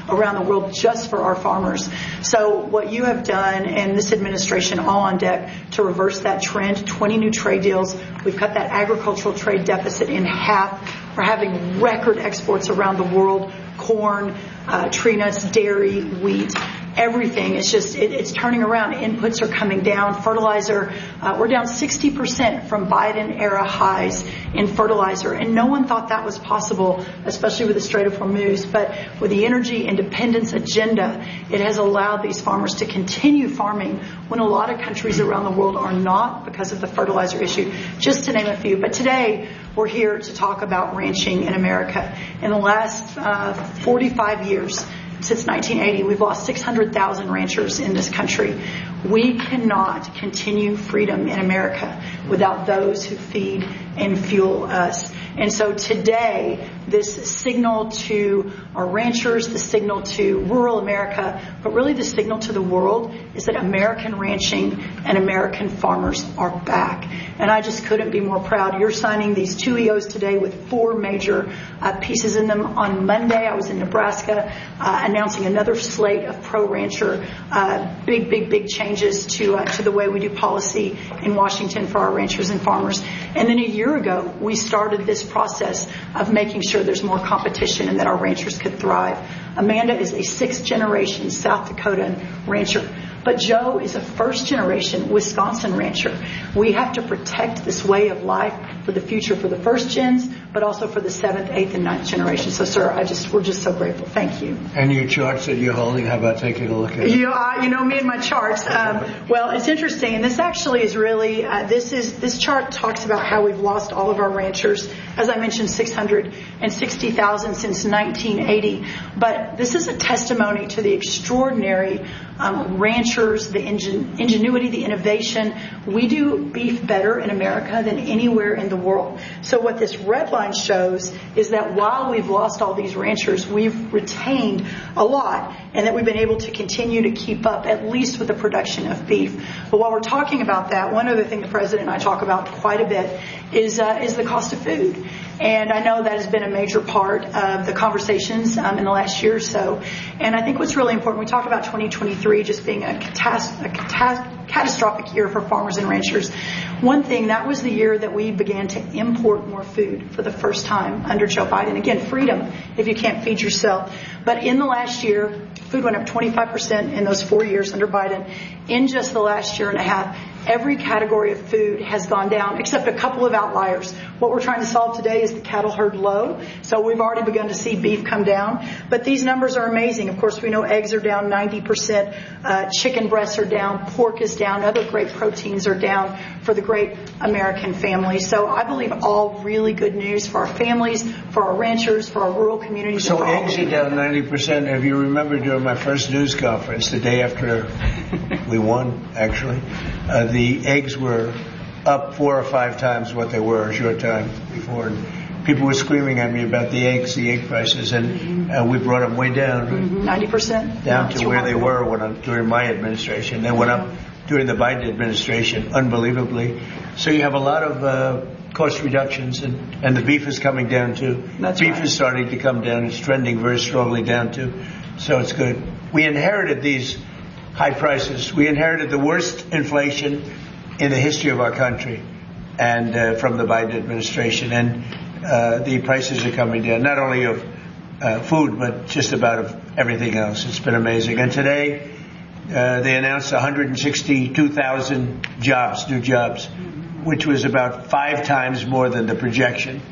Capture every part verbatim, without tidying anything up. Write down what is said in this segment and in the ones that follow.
around the world just for our farmers. So what you have done, and this administration all on deck to reverse that trend, twenty new trade deals. We've cut that agricultural trade deficit in half. We're having record exports around the world, corn, uh, tree nuts, dairy, wheat. Everything is just, it, it's turning around. Inputs are coming down. Fertilizer, uh, we're down sixty percent from Biden-era highs in fertilizer. And no one thought that was possible, especially with the Strait of Hormuz. But with the energy independence agenda, it has allowed these farmers to continue farming when a lot of countries around the world are not because of the fertilizer issue, just to name a few. But today, we're here to talk about ranching in America. In the last uh, forty-five years, since nineteen eighty, we've lost six hundred thousand ranchers in this country. We cannot continue freedom in America without those who feed and fuel us. And so today, this signal to our ranchers, the signal to rural America, but really the signal to the world is that American ranching and American farmers are back. And I just couldn't be more proud. You're signing these two E Os today with four major uh, pieces in them. On Monday, I was in Nebraska uh, announcing another slate of pro-rancher, uh, big, big, big changes to uh, to the way we do policy in Washington for our ranchers and farmers. And then a year ago, we started this process of making sure there's more competition and that our ranchers could thrive. Amanda is a sixth-generation South Dakota rancher. But Joe is a first-generation Wisconsin rancher. We have to protect this way of life for the future, for the first gens, but also for the seventh, eighth, and ninth generation. So, sir, I just we're just so grateful. Thank you. And your charts that you're holding, how about taking a look at it? You, uh, you know me and my charts. Um, well, it's interesting, and this actually is really uh, this is this chart talks about how we've lost all of our ranchers. As I mentioned, six hundred sixty thousand since nineteen eighty. But this is a testimony to the extraordinary um, ranchers, the ingen- ingenuity, the innovation. We do beef better in America than anywhere in the world. So what this red line shows is that while we've lost all these ranchers, we've retained a lot, and that we've been able to continue to keep up, at least with the production of beef. But while we're talking about that, one other thing the President and I talk about quite a bit is uh, is the cost of food. And I know that has been a major part of the conversations um, in the last year or so. And I think what's really important, we talked about twenty twenty-three just being a, catas- a catas- catastrophic year for farmers and ranchers. One thing, that was the year that we began to import more food for the first time under Joe Biden. Again, freedom if you can't feed yourself. But in the last year, food went up twenty-five percent in those four years under Biden. In just the last year and a half, every category of food has gone down, except a couple of outliers. What we're trying to solve today is the cattle herd low. So we've already begun to see beef come down. But these numbers are amazing. Of course, we know eggs are down ninety percent. Uh, chicken breasts are down. Pork is down. Other great proteins are down for the great American family. So I believe all really good news for our families, for our ranchers, for our rural communities. So eggs are down ninety percent. If you remember during my first news conference, the day after we won, actually, uh, the eggs were up four or five times what they were a short time before. And people were screaming at me about the eggs, the egg prices, and uh, we brought them way down. Mm-hmm. ninety percent. Down no, to where they were when I, during my administration. They went up during the Biden administration, unbelievably. So you have a lot of uh, cost reductions, and, and the beef is coming down too. That's beef right. is starting to come down. It's trending very strongly down too. So it's good. We inherited these high prices. We inherited the worst inflation in the history of our country, and uh, from the Biden administration. And uh, the prices are coming down, not only of uh, food, but just about of everything else. It's been amazing. And today, uh, they announced one hundred sixty-two thousand jobs, new jobs, which was about five times more than the projection.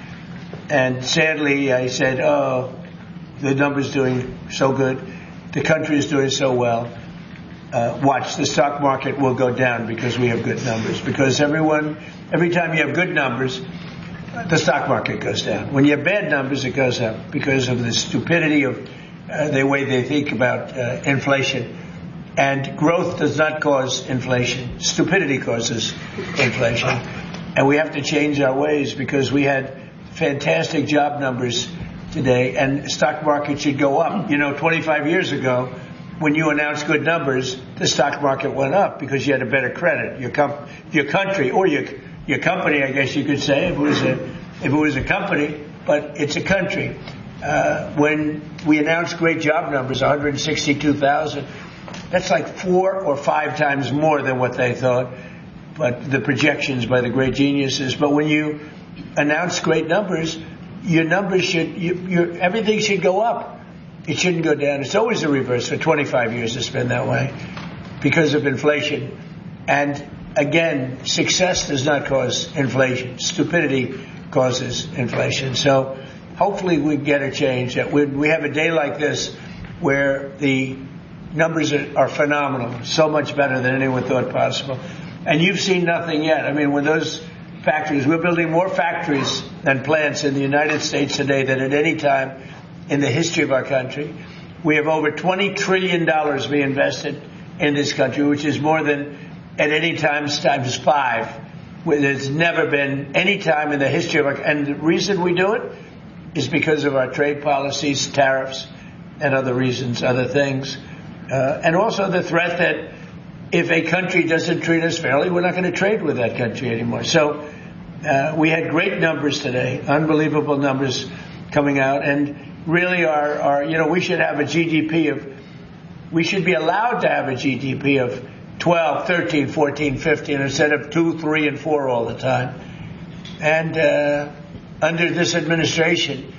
And sadly, I said, oh, the number's doing so good. The country is doing so well. Uh, watch, the stock market will go down because we have good numbers. Because everyone, every time you have good numbers, the stock market goes down. When you have bad numbers, it goes up because of the stupidity of uh, the way they think about uh, inflation. And growth does not cause inflation. Stupidity causes inflation. And we have to change our ways, because we had fantastic job numbers today, and the stock market should go up. You know, twenty-five years ago, when you announced good numbers, the stock market went up because you had a better credit. Your com- your country, or your your company, I guess you could say, if it was a if it was a company, but it's a country. Uh, when we announced great job numbers, one hundred sixty-two thousand, that's like four or five times more than what they thought, but the projections by the great geniuses. But when you announce great numbers, your numbers should, you, your, everything should go up. It shouldn't go down. It's always the reverse. For twenty-five years it's been that way because of inflation. And again, success does not cause inflation. Stupidity causes inflation. So hopefully we get a change. That when we have a day like this where the numbers are, are phenomenal, so much better than anyone thought possible. And you've seen nothing yet. I mean, when those factories, we're building more factories and plants in the United States today than at any time in the history of our country. We have over twenty trillion dollars being invested in this country, which is more than at any time times five. There's never been any time in the history of our, and the reason we do it is because of our trade policies, tariffs, and other reasons, other things. Uh, and also the threat that if a country doesn't treat us fairly, we're not going to trade with that country anymore. So uh, we had great numbers today, unbelievable numbers coming out, and really are, are, you know, we should have a G D P of, we should be allowed to have a G D P of twelve, thirteen, fourteen, fifteen instead of two, three, and four all the time. And uh, under this administration,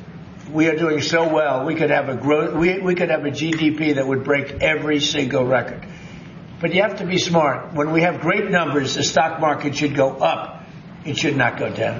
we are doing so well. We could have a growth, we, we could have a G D P that would break every single record. But you have to be smart. When we have great numbers, the stock market should go up. It should not go down.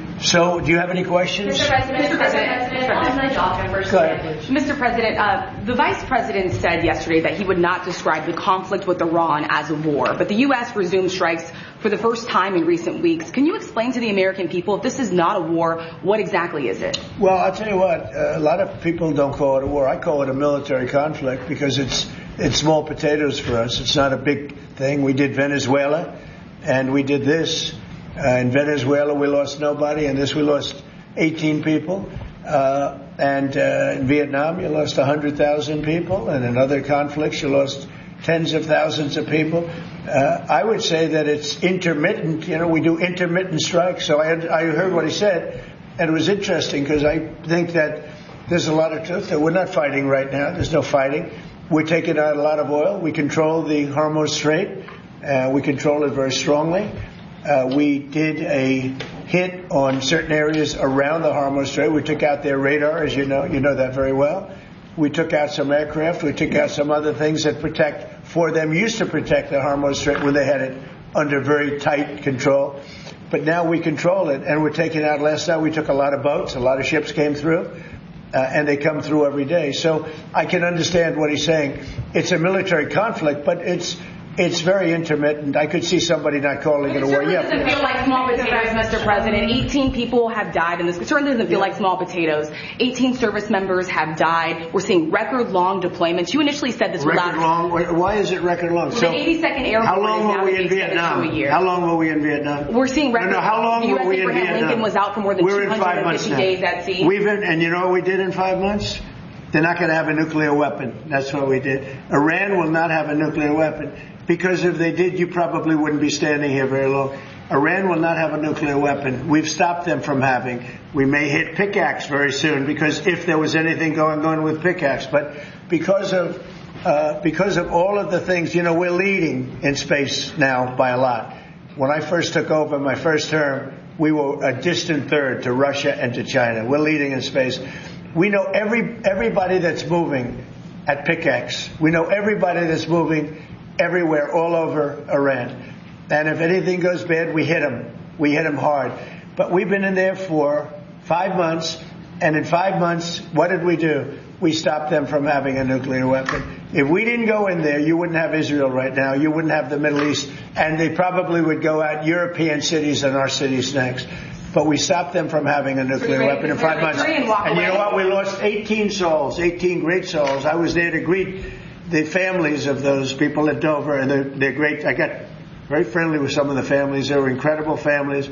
So, do you have any questions? Mister President, Mister President, on the job numbers. Go ahead. Mister President, uh, the Vice President said yesterday that he would not describe the conflict with Iran as a war, but the U S resumed strikes for the first time in recent weeks. Can you explain to the American people, if this is not a war, what exactly is it? Well, I'll tell you what, uh, a lot of people don't call it a war. I call it a military conflict because it's it's small potatoes for us. It's not a big thing. We did Venezuela, and we did this. Uh, in Venezuela, we lost nobody. In this, we lost eighteen people. Uh, and uh, in Vietnam, you lost one hundred thousand people. And in other conflicts, you lost tens of thousands of people. Uh, I would say that it's intermittent. You know, we do intermittent strikes. So I, had, I heard what he said, and it was interesting because I think that there's a lot of truth that we're not fighting right now. There's no fighting. We're taking out a lot of oil. We control the Hormuz Strait. Uh, we control it very strongly. Uh, we did a hit on certain areas around the Hormuz Strait. We took out their radar, as you know. You know that very well. We took out some aircraft. We took out some other things that protect, for them, used to protect the Hormuz Strait when they had it under very tight control. But now we control it, and we're taking out, last night we took a lot of boats. A lot of ships came through. Uh, and they come through every day. So I can understand what he's saying. It's a military conflict, but it's it's very intermittent. I could see somebody not calling it a war. It certainly yeah, doesn't feel like small potatoes, Mister President. eighteen people have died in this. It certainly doesn't feel like small potatoes. eighteen service members have died. We're seeing record-long deployments. You initially said this would last. Record long? Why is it record long? So the eighty-second Air How Force long is now were we in Vietnam? to a year. How long were we in Vietnam? We're seeing record. No, no, how long the U S were we in Abraham Vietnam? Lincoln was out for more than We're two in five hundred months fifty now. days at sea. We've been, and you know what we did in five months? They're not going to have a nuclear weapon. That's what we did. Iran will not have a nuclear weapon. Because if they did, you probably wouldn't be standing here very long. Iran will not have a nuclear weapon. We've stopped them from having. We may hit pickaxe very soon because if there was anything going on with pickaxe. But because of uh, because of all of the things, you know, we're leading in space now by a lot. When I first took over my first term, we were a distant third to Russia and to China. We're leading in space. We know every everybody that's moving at pickaxe. We know everybody that's moving everywhere, all over Iran. And if anything goes bad, we hit them. We hit them hard. But we've been in there for five months, and in five months, what did we do? We stopped them from having a nuclear weapon. If we didn't go in there, you wouldn't have Israel right now. You wouldn't have the Middle East. And they probably would go out European cities and our cities next. But we stopped them from having a nuclear weapon in five months. And you know what? We lost eighteen souls, eighteen great souls. I was there to greet the families of those people at Dover, and they're, they're great. I got very friendly with some of the families. They were incredible families.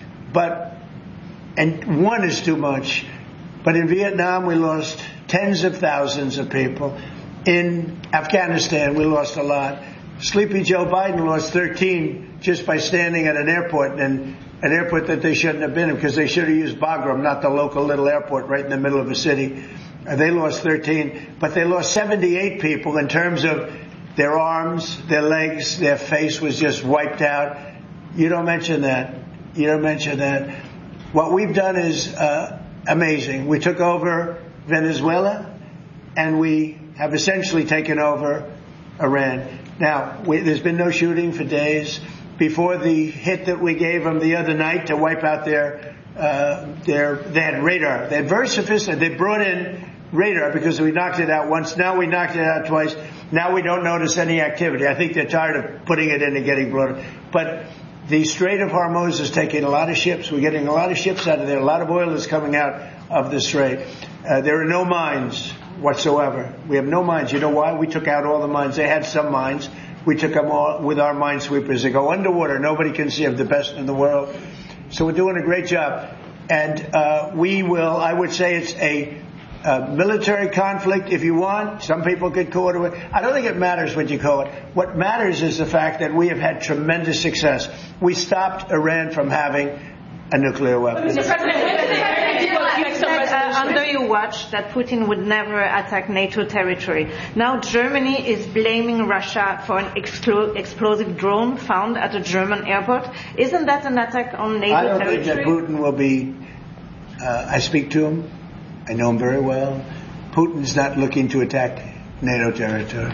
But, and one is too much. But in Vietnam, we lost tens of thousands of people. In Afghanistan, we lost a lot. Sleepy Joe Biden lost thirteen just by standing at an airport and an airport that they shouldn't have been in, because they should have used Bagram, not the local little airport right in the middle of the city. Uh, they lost thirteen, but they lost seventy-eight people in terms of their arms, their legs, their face was just wiped out. You don't mention that. You don't mention that. What we've done is uh, amazing. We took over Venezuela, and we have essentially taken over Iran. Now, we, there's been no shooting for days. Before the hit that we gave them the other night to wipe out their, uh, their, they had radar. They had very sophisticated. They brought in radar because we knocked it out once. Now we knocked it out twice. Now we don't notice any activity. I think they're tired of putting it in and getting brought in. But the Strait of Hormuz is taking a lot of ships. We're getting a lot of ships out of there. A lot of oil is coming out of the Strait. Uh, there are no mines whatsoever. We have no mines. You know why? We took out all the mines. They had some mines. We took them all with our minesweepers. They go underwater. Nobody can see them. The best in the world. So we're doing a great job. And uh, we will, I would say it's a uh, military conflict if you want. Some people could call it. I don't think it matters what you call it. What matters is the fact that we have had tremendous success. We stopped Iran from having a nuclear weapon. Mister President, you said uh, under your watch that Putin would never attack NATO territory. Now Germany is blaming Russia for an exclo- explosive drone found at a German airport. Isn't that an attack on NATO I don't territory? think that Putin will be, uh, I speak to him, I know him very well. Putin's not looking to attack NATO territory.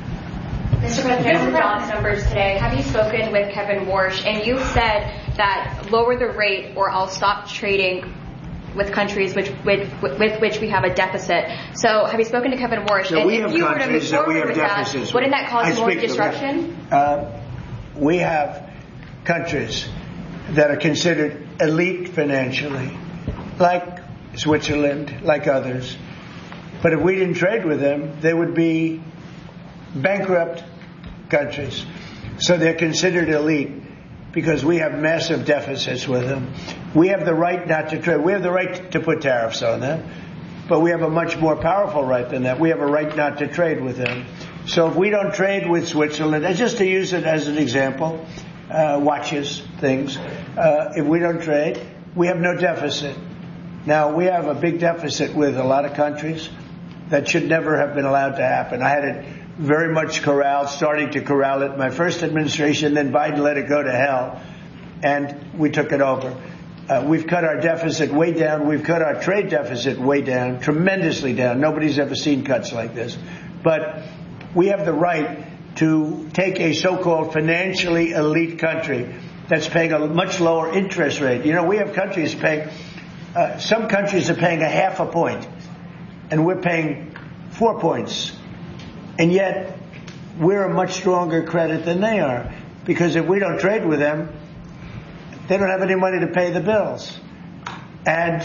Mister President, on jobs numbers today, have you spoken with Kevin Warsh? And you said that lower the rate or I'll stop trading with countries which, with, with which we have a deficit. So have you spoken to Kevin Warsh? So and we if have you were to move countries that we forward have with deficits. that, wouldn't that I cause more speak to disruption? Uh, we have countries that are considered elite financially, like Switzerland, like others. But if we didn't trade with them, they would be bankrupt countries. So they're considered elite because we have massive deficits with them. We have the right not to trade. We have the right to put tariffs on them, but we have a much more powerful right than that. We have a right not to trade with them. So if we don't trade with Switzerland, and just to use it as an example, uh, watches, things, uh, if we don't trade, we have no deficit. Now, we have a big deficit with a lot of countries that should never have been allowed to happen. I had it very much corralled, starting to corral it. My first administration, then Biden let it go to hell, and we took it over. Uh, we've cut our deficit way down. We've cut our trade deficit way down, tremendously down. Nobody's ever seen cuts like this. But we have the right to take a so-called financially elite country that's paying a much lower interest rate. You know, we have countries paying, uh, some countries are paying a half a point, and we're paying four points. And yet, we're a much stronger credit than they are. Because if we don't trade with them, they don't have any money to pay the bills. And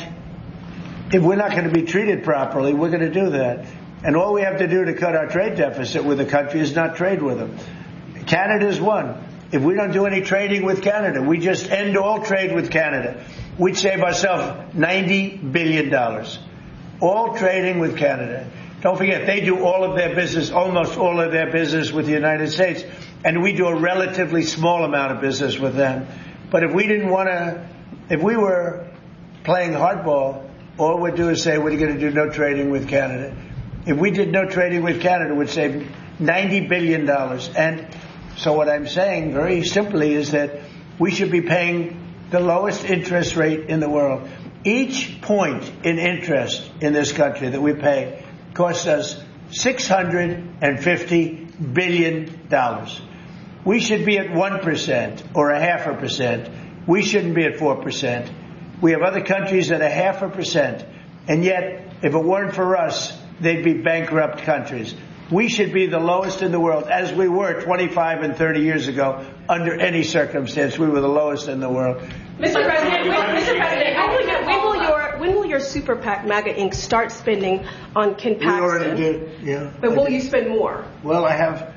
if we're not going to be treated properly, we're going to do that. And all we have to do to cut our trade deficit with the country is not trade with them. Canada's one. If we don't do any trading with Canada, we just end all trade with Canada, we'd save ourselves ninety billion dollars. All trading with Canada. Don't forget, they do all of their business, almost all of their business with the United States, and we do a relatively small amount of business with them. But if we didn't want to, if we were playing hardball, all we'd do is say we're going to do no trading with Canada. If we did no trading with Canada, we'd save ninety billion dollars. And so what I'm saying very simply is that we should be paying the lowest interest rate in the world. Each point in interest in this country that we pay costs us six hundred fifty billion dollars. We should be at one percent or a half a percent. We shouldn't be at four percent. We have other countries at a half a percent. And yet, if it weren't for us, they'd be bankrupt countries. We should be the lowest in the world, as we were twenty-five and thirty years ago. Under any circumstance, we were the lowest in the world. Mister President, when, Mister President, when will, your, when, will your, when will your super PAC, MAGA Incorporated, start spending on Ken Paxton? We already did, yeah. But I will did. you spend more? Well, I have,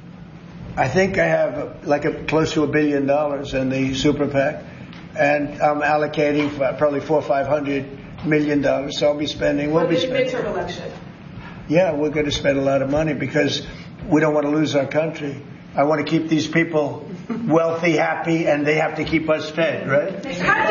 I think I have like a, close to a billion dollars in the super PAC, and I'm allocating for probably four or five hundred million dollars. So I'll be spending. We'll be spending. Midterm election. Yeah, we're going to spend a lot of money because we don't want to lose our country. I want to keep these people wealthy, happy, and they have to keep us fed, right? How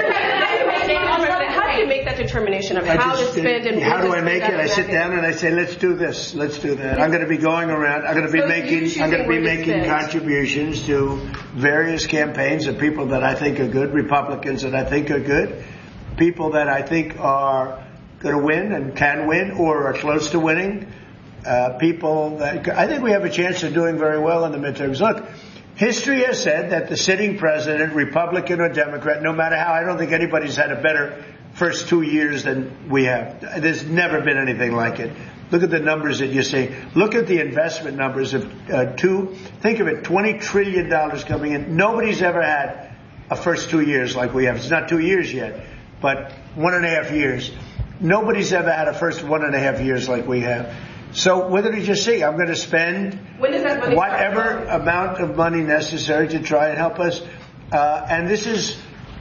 do you make that determination of I how just, to spend and how when do to I make spend it? that I sit money? down and I say, let's do this, let's do that. I'm going to be going around. I'm going to be So you making. choosing I'm going to be where to making spend. contributions to various campaigns of people that I think are good, Republicans that I think are good, people that I think are going to win and can win or are close to winning. Uh, people that I think we have a chance of doing very well in the midterms. Look, history has said that the sitting president, Republican or Democrat, no matter how, I don't think anybody's had a better first two years than we have. There's never been anything like it. Look at the numbers that you see. Look at the investment numbers of uh, two. Think of it, twenty trillion dollars coming in. Nobody's ever had a first two years like we have. It's not two years yet, but one and a half years. Nobody's ever had a first one and a half years like we have. So what did you just see? I'm going to spend When does that money whatever start? amount of money necessary to try and help us. Uh, and this is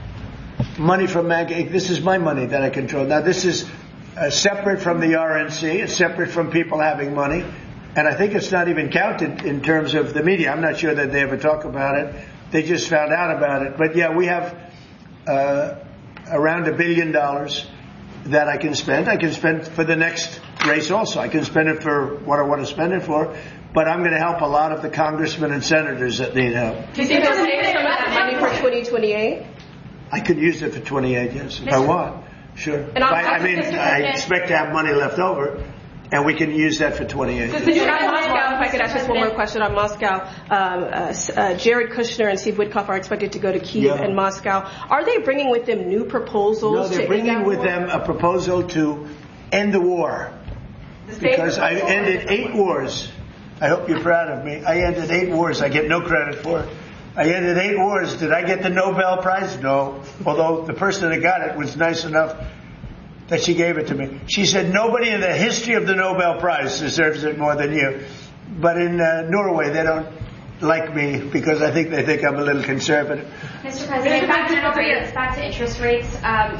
money from MAGA. This is my money that I control. Now, this is uh, separate from the R N C. It's separate from people having money. And I think it's not even counted in terms of the media. I'm not sure that they ever talk about it. They just found out about it. But, yeah, we have uh, around a billion dollars that I can spend. I can spend for the next race also. I can spend it for what I want to spend it for. But I'm going to help a lot of the congressmen and senators that need help. Do you think they'll save some of that money for twenty twenty-eight? I could use it for twenty-eight, yes, if I want. Sure. And If I'll- I, I mean, Mister I President- expect to have money left over, and we can use that for twenty-eight. Does the new on Moscow, if I could ask just one more question on Moscow. Um, uh, s- uh, Jared Kushner and Steve Witkoff are expected to go to Kyiv Yeah. and Moscow. Are they bringing with them new proposals? No, they're to bringing end that with war? them a proposal to end the war. Because I ended eight wars. I hope you're proud of me. I ended eight wars. I get no credit for it. I ended eight wars. Did I get the Nobel Prize? No. Although the person that got it was nice enough that she gave it to me. She said, nobody in the history of the Nobel Prize deserves it more than you. But in uh, Norway, they don't like me because I think they think I'm a little conservative. Mister President, back to rates, back to interest rates. Um,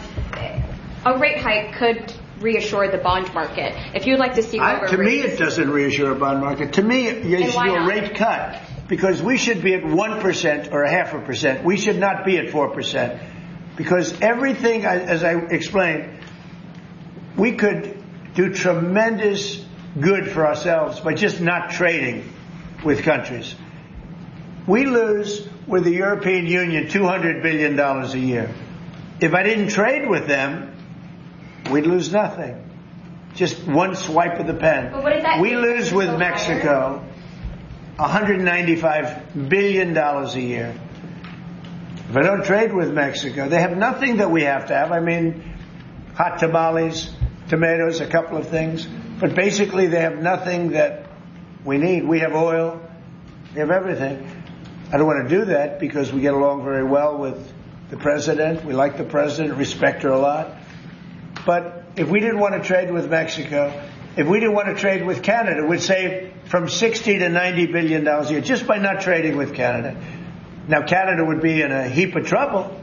a rate hike could reassure the bond market. If you'd like to see I, lower to me, rates, it doesn't reassure a bond market. To me, you And should why do a not? rate cut because we should be at one percent or a half a percent. We should not be at four percent because everything, as I explained, we could do tremendous good for ourselves by just not trading with countries. We lose with the European Union two hundred billion dollars a year. If I didn't trade with them, we'd lose nothing. Just one swipe of the pen. But what does that We mean? lose with Go Mexico one hundred ninety-five billion dollars a year. If I don't trade with Mexico, they have nothing that we have to have. I mean, hot tamales, tomatoes, a couple of things. But basically they have nothing that we need. We have oil. We have everything. I don't want to do that because we get along very well with the president. We like the president, respect her a lot. But if we didn't want to trade with Mexico, if we didn't want to trade with Canada, we'd save from sixty to ninety billion dollars a year just by not trading with Canada. Now, Canada would be in a heap of trouble.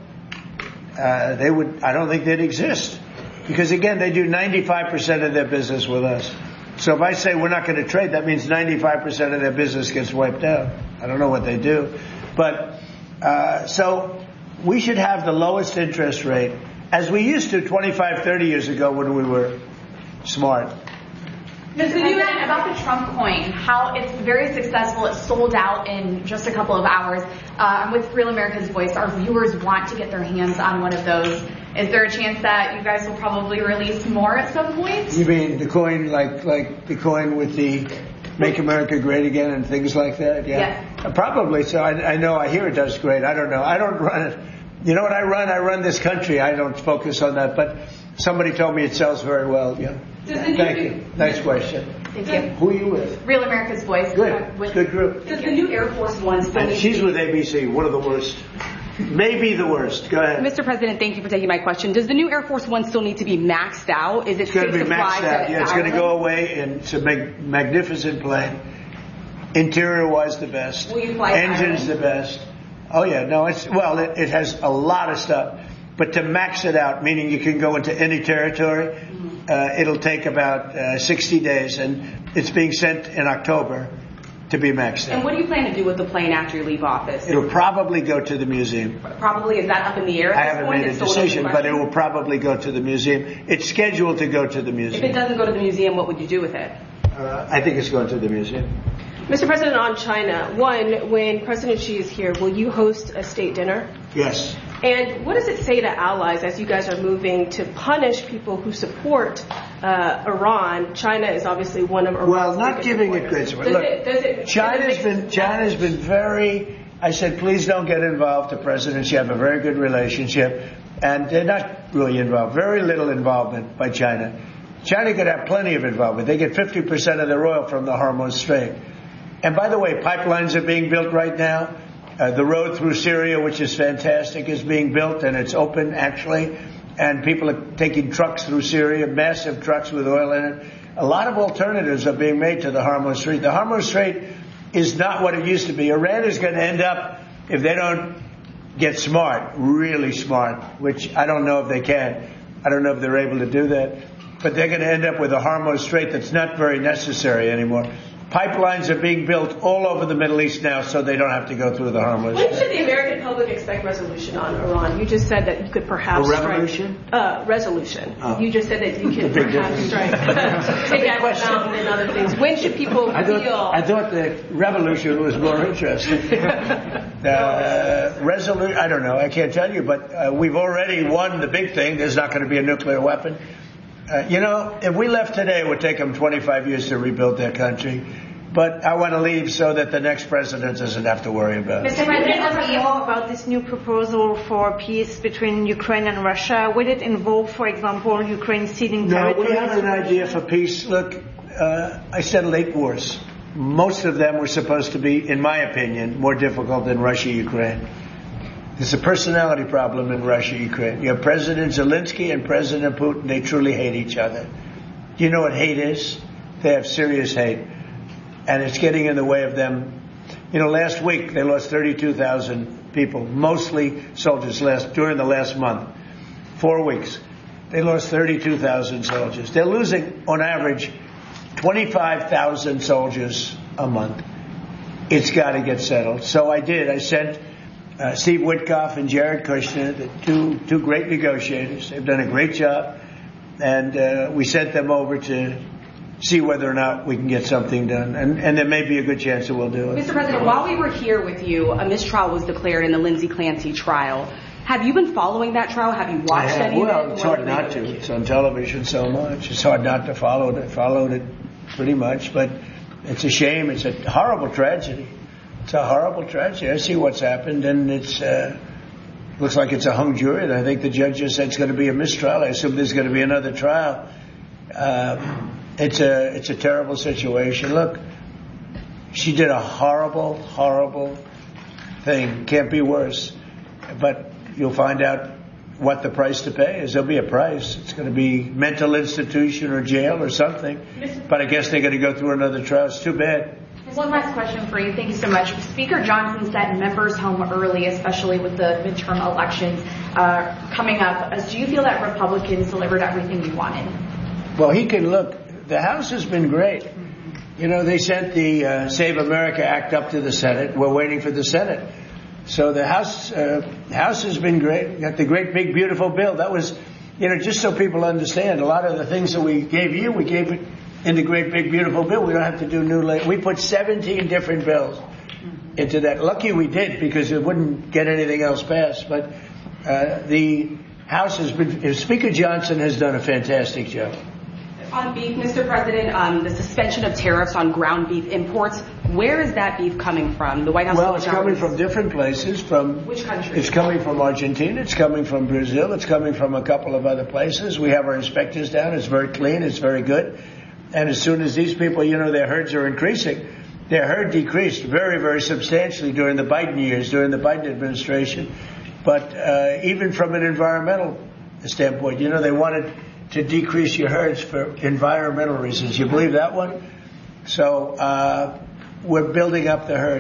Uh, they would, I don't think they'd exist. Because again, they do ninety-five percent of their business with us. So if I say we're not going to trade, that means ninety-five percent of their business gets wiped out. I don't know what they do. But, uh, so we should have the lowest interest rate as we used to twenty-five, thirty years ago when we were smart. Mister President, about the Trump coin, how it's very successful. It's sold out in just a couple of hours. Uh, with Real America's Voice, our viewers want to get their hands on one of those. Is there a chance that you guys will probably release more at some point? You mean the coin, like like the coin with the Make America Great Again and things like that? Yeah, Yes. Uh, probably. So I, I know. I hear it does great. I don't know. I don't run it. You know what I run? I run this country. I don't focus on that. But somebody told me it sells very well. Yeah. Thank you. Next question. Thank you. Who are you with? Real America's Voice. Good. Uh, with- Good group. Does the new Air Force One still And need she's to with A B C. One of the worst. Maybe the worst. Go ahead. Mister President, thank you for taking my question. Does the new Air Force One still need to be maxed out? Is it It's going to safe be to fly maxed out. to Yeah, it's going to Ireland? go away, and it's a mag- magnificent plane. Interior-wise, the best. Will you fly to Engines, Ireland? the best. Oh yeah, no, it's well, it, it has a lot of stuff, but to max it out, meaning you can go into any territory, uh, it'll take about uh, sixty days, and it's being sent in October. to be maxed out. And what do you plan to do with the plane after you leave office? It'll probably go to the museum. Probably, is that up in the air at I this haven't point? made a It's still decision, open but it question? will probably go to the museum. It's scheduled to go to the If museum. it doesn't go to the museum, what would you do with it? Uh, I think it's going to the museum. Mister President, on China, one, when President Xi is here, will you host a state dinner? Yes. And what does it say to allies as you guys are moving to punish people who support uh, Iran? China is obviously one of Iran's Well, not biggest giving it supporters. good. Does Look, it, does it, China's does it make been China's been very. I said, please don't get involved. The presidents, you have a very good relationship, and they're not really involved. Very little involvement by China. China could have plenty of involvement. They get fifty percent of their oil from the Hormuz Strait. And by the way, pipelines are being built right now. Uh, the road through Syria, which is fantastic, is being built, and it's open, actually. And people are taking trucks through Syria, massive trucks with oil in it. A lot of alternatives are being made to the Hormuz Strait. The Hormuz Strait is not what it used to be. Iran is going to end up, if they don't get smart, really smart, which I don't know if they can. I don't know if they're able to do that. But they're going to end up with a Hormuz Strait that's not very necessary anymore. Pipelines are being built all over the Middle East now, so they don't have to go through the Hormuz. When should the American public expect resolution on Iran? You just said that you could perhaps A revolution? strike... Uh, resolution. Oh. You just said that you could Big perhaps difference. strike... take out the mountain and other things. When should people I thought, feel... I thought the revolution was more interesting. uh, resolu- I don't know. I can't tell you, but uh, we've already won the big thing. There's not going to be a nuclear weapon. Uh, you know, if we left today, it would take them twenty-five years to rebuild their country. But I want to leave so that the next president doesn't have to worry about it. Mister President, tell us more about this new proposal for peace between Ukraine and Russia. Will it involve, for example, Ukraine ceding No, territory? we have an idea for peace. Look, uh, I said eight wars. Most of them were supposed to be, in my opinion, more difficult than Russia-Ukraine. There's a personality problem in Russia-Ukraine. You have President Zelensky and President Putin. They truly hate each other. Do you know what hate is? They have serious hate. And it's getting in the way of them. You know, last week they lost thirty-two thousand people, mostly soldiers, last during the last month. Four weeks. They lost thirty-two thousand soldiers. They're losing, on average, twenty-five thousand soldiers a month. It's got to get settled. So I did. I sent uh, Steve Witkoff and Jared Kushner, the two, two great negotiators. They've done a great job. And uh, we sent them over to see whether or not we can get something done. And, and there may be a good chance that we'll do it. Mister President, while we were here with you, a mistrial was declared in the Lindsay Clancy trial. Have you been following that trial? Have you watched have, any of it? well, it's What hard do they not do? to. It's on television so much. It's hard not to follow it. I followed it pretty much. But it's a shame. It's a horrible tragedy. It's a horrible tragedy. I see what's happened, and it's uh, looks like it's a hung jury. And I think the judge just said it's going to be a mistrial. I assume there's going to be another trial. Uh, It's a it's a terrible situation. Look, she did a horrible, horrible thing. Can't be worse. But you'll find out what the price to pay is. There'll be a price. It's going to be mental institution or jail or something. But I guess they're going to go through another trial. It's too bad. One last question for you. Thank you so much. Speaker Johnson sent members home early, especially with the midterm elections uh, coming up. Do you feel that Republicans delivered everything you wanted? Well, he can look. The House has been great. You know, they sent the uh, Save America Act up to the Senate. We're waiting for the Senate. So the House uh, House has been great. We got the great, big, beautiful bill. That was, you know, just so people understand, a lot of the things that we gave you, we gave it in the great, big, beautiful bill. We don't have to do new. La- we put seventeen different bills into that. Lucky we did, because it wouldn't get anything else passed. But uh, the House has been, Speaker Johnson has done a fantastic job. On beef, Mister President, um, the suspension of tariffs on ground beef imports, where is that beef coming from? The White House. Well, it's coming from different places. From which country? It's coming from Argentina. It's coming from Brazil. It's coming from a couple of other places. We have our inspectors down. It's very clean. It's very good. And as soon as these people, you know, their herds are increasing. Their herd decreased very, very substantially during the Biden years, during the Biden administration. But uh, even from an environmental standpoint, you know, they wanted to decrease your herds for environmental reasons. You believe that one? So uh, we're building up the herds.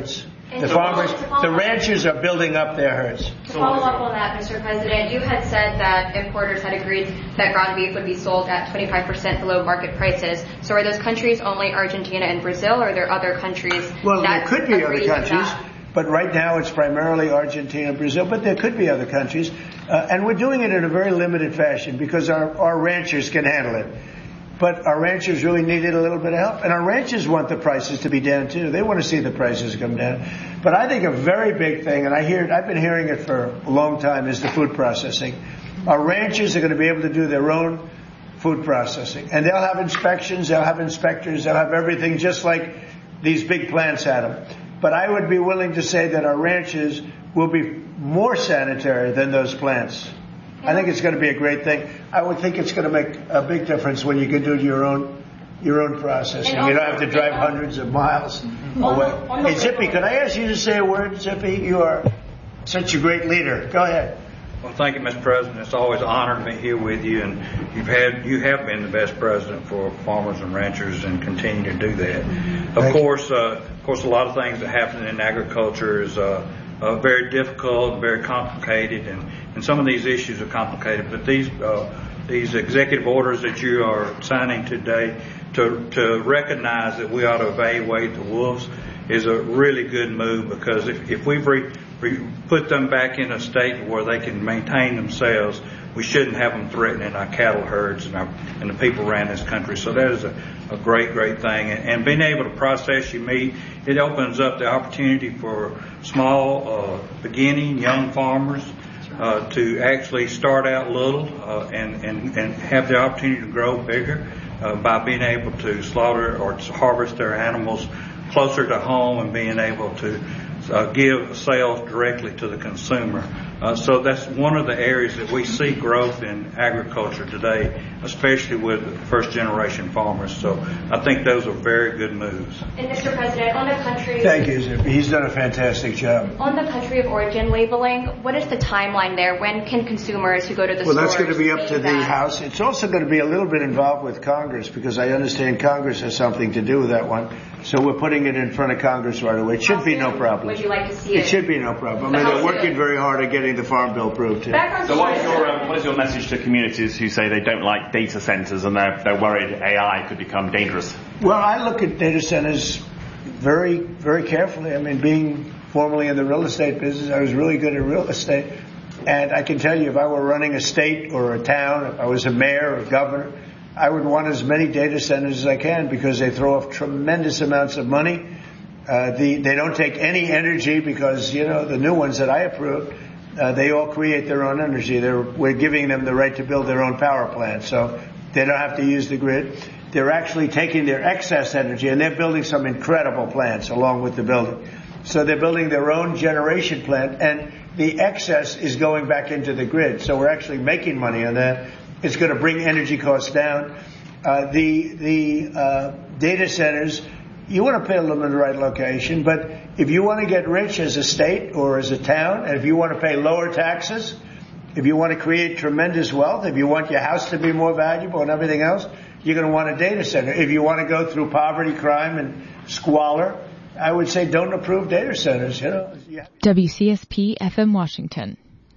And The to farmers, follow- to follow the up- ranchers are building up their herds. To follow up on that, Mister President, you had said that importers had agreed that ground beef would be sold at twenty-five percent below market prices. So are those countries only Argentina and Brazil, or are there other countries Well, that there could be other agreed with countries, that? but right now it's primarily Argentina and Brazil, but there could be other countries. Uh, and we're doing it in a very limited fashion because our, our ranchers can handle it. But our ranchers really needed a little bit of help. And our ranchers want the prices to be down, too. They want to see the prices come down. But I think a very big thing, and I hear it, I've been hearing it for a long time, is the food processing. Our ranchers are going to be able to do their own food processing. And they'll have inspections, they'll have inspectors, they'll have everything just like these big plants had them. But I would be willing to say that our ranches will be more sanitary than those plants. I think it's going to be a great thing. I would think it's going to make a big difference when you can do your own your own processing. You don't have to drive hundreds of miles away. Hey, Zippy, could I ask you to say a word, Zippy? You are such a great leader. Go ahead. Well, thank you, Mister President. It's always an honor to be here with you, and you've had you have been the best president for farmers and ranchers, and continue to do that. Of Thank course, uh, of course, a lot of things that happen in agriculture is uh, uh, very difficult, very complicated, and, and some of these issues are complicated. But these uh, these executive orders that you are signing today to to recognize that we ought to evaluate the wolves is a really good move, because if if we re, re, put them back in a state where they can maintain themselves, we shouldn't have them threatening our cattle herds and our and the people around this country. So that is a, a great, great thing. And, and being able to process your meat, it opens up the opportunity for small, uh, beginning young farmers uh, to actually start out little uh, and, and, and have the opportunity to grow bigger uh, by being able to slaughter or to harvest their animals closer to home and being able to uh, give sales directly to the consumer. Uh, so that's one of the areas that we see growth in agriculture today, especially with first generation farmers. So I think those are very good moves. And Mister President, on the country Thank you, Zippy. He's done a fantastic job. on the country of origin labeling, what is the timeline there? When can consumers who go to the Well, stores that's going to be up see to the that? House. It's also going to be a little bit involved with Congress, because I understand Congress has something to do with that one. So we're putting it in front of Congress right away. It should How be no soon problem. Would you like to see It it? should be no problem. I mean, How they're soon? working very hard at getting the Farm Bill approved, too. Background So what is checks- your um, what is your message to communities who say they don't like data centers and they're they're worried A I could become dangerous? Well, I look at data centers very, very carefully. I mean, being formerly in the real estate business, I was really good at real estate. And I can tell you, if I were running a state or a town, if I was a mayor or a governor, I would want as many data centers as I can, because they throw off tremendous amounts of money. Uh, the, they don't take any energy, because, you know, the new ones that I approved, uh, they all create their own energy. They're, we're giving them the right to build their own power plant, so they don't have to use the grid. They're actually taking their excess energy, and they're building some incredible plants along with the building. So they're building their own generation plant, and the excess is going back into the grid. So we're actually making money on that. It's going to bring energy costs down. Uh, the the uh, data centers, you want to build them in the right location, but if you want to get rich as a state or as a town, and if you want to pay lower taxes, if you want to create tremendous wealth, if you want your house to be more valuable and everything else, you're going to want a data center. If you want to go through poverty, crime, and squalor, I would say don't approve data centers. You know. W C S P F M Washington.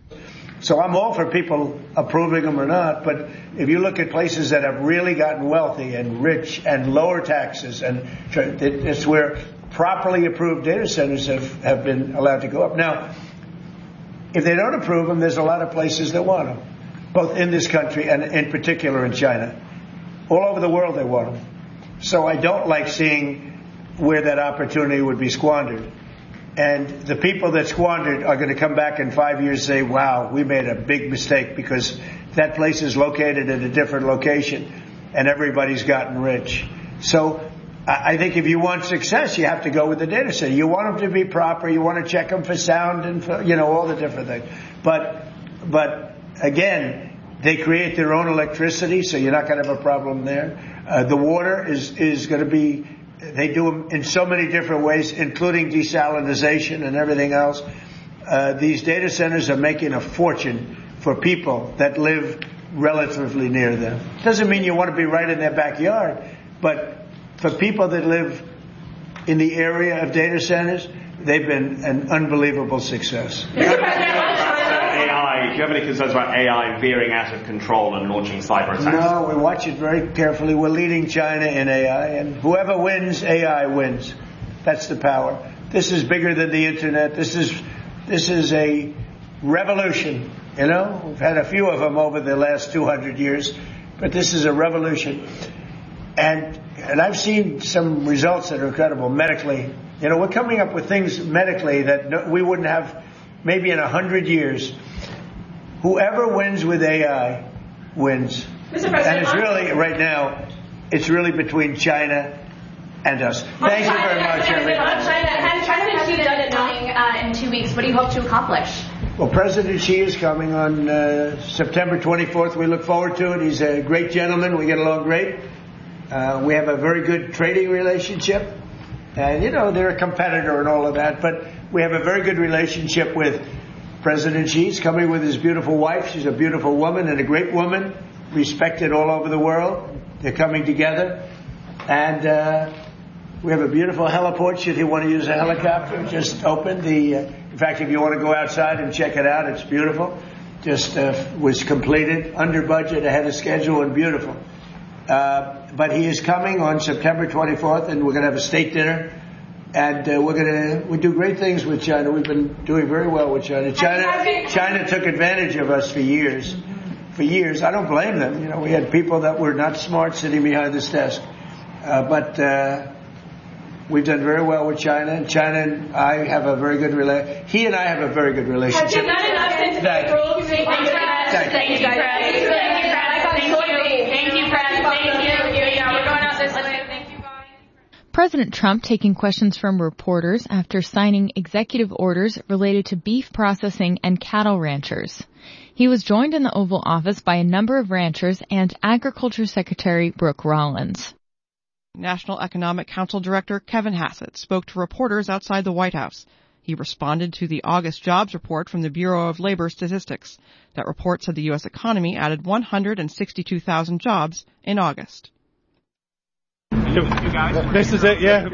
So I'm all for people approving them or not, but if you look at places that have really gotten wealthy and rich and lower taxes, and it's where properly approved data centers have, have been allowed to go up. Now, if they don't approve them, there's a lot of places that want them, both in this country and in particular in China. All over the world they want them. So I don't like seeing where that opportunity would be squandered. And the people that squandered are going to come back in five years and say, wow, we made a big mistake, because that place is located at a different location and everybody's gotten rich. So I think if you want success, you have to go with the data center. You want them to be proper. You want to check them for sound and for, you know, all the different things. But, but again, they create their own electricity, so you're not going to have a problem there. Uh, the water is, is going to be, they do them in so many different ways, including desalinization and everything else. Uh, these data centers are making a fortune for people that live relatively near them. Doesn't mean you want to be right in their backyard, but for people that live in the area of data centers, they've been an unbelievable success. A I, do you have any concerns about A I veering out of control and launching cyber attacks? No, we watch it very carefully. We're leading China in A I, and whoever wins, A I wins. That's the power. This is bigger than the internet. This is this is a revolution. You know, we've had a few of them over the last two hundred years, but this is a revolution. And and I've seen some results that are incredible medically. You know, we're coming up with things medically that no, we wouldn't have maybe in a hundred years. Whoever wins with A I wins. Mister President, and it's really, right now, it's really between China and us. Thank you very much, everyone. Has President Xi done it coming uh, in two weeks? What do you hope to accomplish? Well, President Xi is coming on uh, September twenty-fourth. We look forward to it. He's a great gentleman. We get along great. Uh, we have a very good trading relationship. And, you know, they're a competitor and all of that. But we have a very good relationship with President Xi. He's coming with his beautiful wife. She's a beautiful woman and a great woman, respected all over the world. They're coming together. And uh, we have a beautiful heliport. Should you want to use a helicopter, just opened. The, uh, in fact, if you want to go outside and check it out, it's beautiful. Just uh, was completed, under budget, ahead of schedule, and beautiful. Uh, but he is coming on September twenty-fourth, and we're going to have a state dinner. And uh, we're going to we do great things with China. We've been doing very well with China. China China took advantage of us for years. For years. I don't blame them. You know, we had people that were not smart sitting behind this desk. Uh, but uh, we've done very well with China. And China and I have a very good relationship. He and I have a very good relationship. Have you done enough since April? Thank you, Fred. Thank you, guys. Thank you, Fred. Thank you, Fred. Thank you. Yeah, we're going out this way. Thank you. President Trump taking questions from reporters after signing executive orders related to beef processing and cattle ranchers. He was joined in the Oval Office by a number of ranchers and Agriculture Secretary Brooke Rollins. National Economic Council Director Kevin Hassett spoke to reporters outside the White House. He responded to the August jobs report from the Bureau of Labor Statistics. That report said the U S economy added one hundred sixty-two thousand jobs in August. This is it, yeah.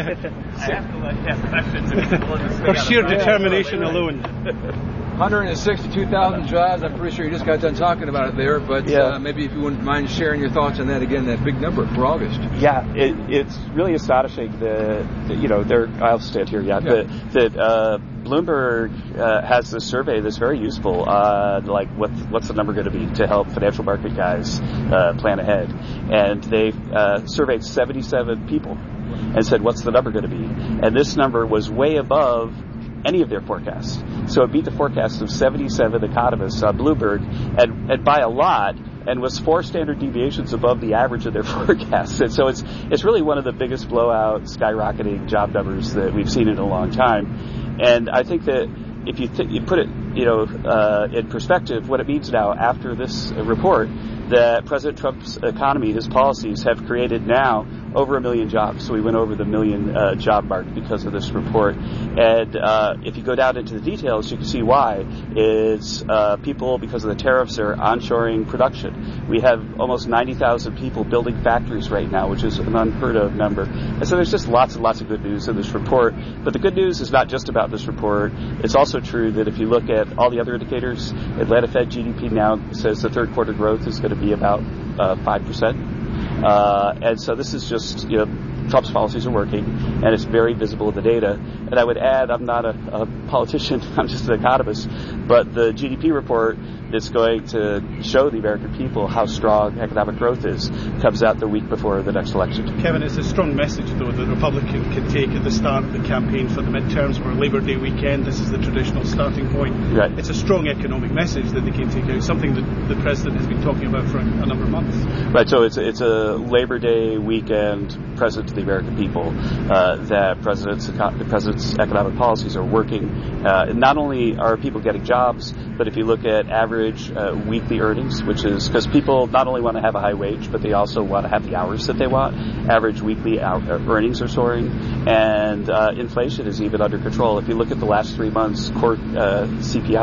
I have to like, ask questions. For sheer determination alone. one hundred sixty-two thousand jobs. I'm pretty sure you just got done talking about it there, but yeah. uh, maybe if you wouldn't mind sharing your thoughts on that again, that big number for August. Yeah, it, it's really astonishing that, that you know, there. I'll stand here. Yeah, yeah. that, that uh, Bloomberg uh, has this survey that's very useful. Uh, like, what what's the number going to be to help financial market guys uh, plan ahead? And they uh, surveyed seventy-seven people and said, "What's the number going to be?" And this number was way above any of their forecasts. So it beat the forecast of seventy-seven economists on Bloomberg, and, and by a lot, and was four standard deviations above the average of their forecasts. And so it's it's really one of the biggest blowout, skyrocketing job numbers that we've seen in a long time. And I think that if you, th- you put it, you know, uh, in perspective, what it means now after this report, that President Trump's economy, his policies, have created now over a million jobs. So we went over the million uh, job mark because of this report. And uh, if you go down into the details, you can see why. It's uh, people, because of the tariffs, are onshoring production. We have almost ninety thousand people building factories right now, which is an unheard of number. And so there's just lots and lots of good news in this report. But the good news is not just about this report. It's also true that if you look at all the other indicators, Atlanta Fed G D P now says the third quarter growth is going to be about uh, five percent. Uh, and so this is just, you know, Trump's policies are working, and it's very visible in the data. And I would add, I'm not a, a politician, I'm just an economist, but the G D P report that's going to show the American people how strong economic growth is comes out the week before the next election. Kevin, it's a strong message, though, that Republicans can take at the start of the campaign for the midterms, for Labor Day weekend. This is the traditional starting point. Right. It's a strong economic message that they can take out, something that the President has been talking about for a, a number of months. Right, so it's, it's a Labor Day weekend present to the American people uh, that President's, the President's economic policies are working. Uh, not only are people getting jobs, but if you look at average uh, weekly earnings, which is because people not only want to have a high wage, but they also want to have the hours that they want. Average weekly hour, earnings are soaring, and uh, inflation is even under control. If you look at the last three months, core uh, C P I